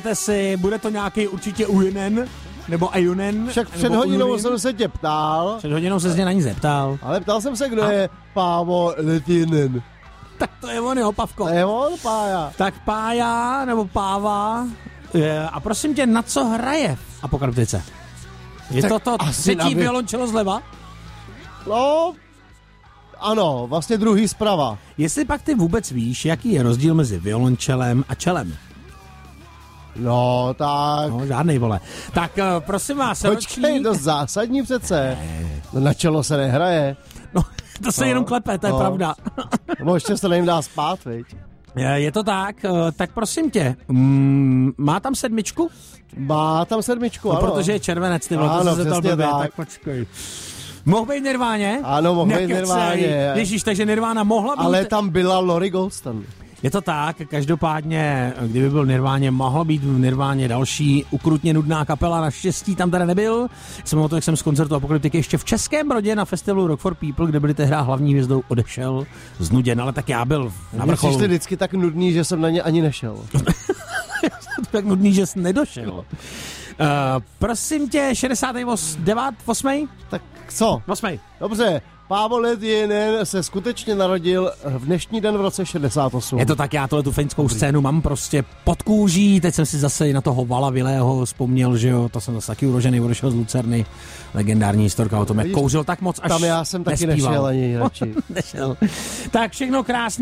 si, bude to nějaký určitě Ujunen, nebo Ajunen. Však před hodinou jsem se tě ptal. Před hodinou se mě na ní zeptal. Ale ptal jsem se, kdo je Pávo Litinen. Tak to je on, jo, Pavko. To je on, Pája. Tak Pája, nebo Páva. A prosím tě, na co hraje v Apokalyptice? Je tak to třetí violončelo zleva? No, ano, vlastně druhý zprava. Jestli pak ty vůbec víš, jaký je rozdíl mezi violončelem a čelem? No, tak... No, žádnej, vole. Tak prosím vás, počkej, dost zásadní přece. No, na čelo se nehraje. No, to se jenom klepe, to je pravda. Nebo ještě se nejim dá spát, viď? Je to tak, tak prosím tě, má tam 7? Má tam 7, no, ano. Protože je červenec, ty vole, ano, to se to blbě, tak počkej. Mohl být Nirváně? Ano, mohl být Nirváně. Ježíš, takže Nirvána mohla být... Ale tam byla Lori Goldstein. Je to tak, každopádně, kdyby byl Nirváně, mohlo být v Nirváně další ukrutně nudná kapela, naštěstí tam teda nebyl. Jsem o to, jak jsem z koncertu Apokalyptiky ještě v Českém Brodě na festivalu Rock for People, kde byli tehdy hlavní hvězdou, odešel znuděn, ale tak já byl na vrcholu. Jsi vždycky tak nudný, že jsem na ně ani nešel. Tak nudný, že jsi nedošel. Prosím tě, 68. Tak co? 8. Dobře, Pávo Litinen se skutečně narodil v dnešní den v roce 68. Je to tak, já tu finskou scénu mám prostě pod kůží, teď jsem si zase na toho Vala Vilého vzpomněl, že jo, to jsem zase taky urožený, odešel z Lucerny, legendární historka o tom, jak kouřil tak moc, až tam já jsem taky nespíval. nešel ani radši. Nešel. Tak všechno krásný.